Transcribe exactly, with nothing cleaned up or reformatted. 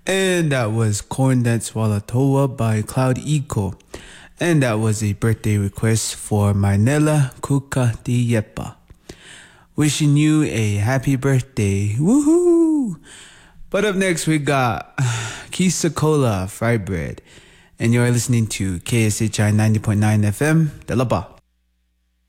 And that was Corn Dance Walatoa by Cloud Eco. And that was a birthday request for Marnella Kuka Yepa. Wishing you a happy birthday. Woohoo! But up next we got Kisa Cola Fried Bread. And you're listening to K S H I ninety point nine F M, Dalaba.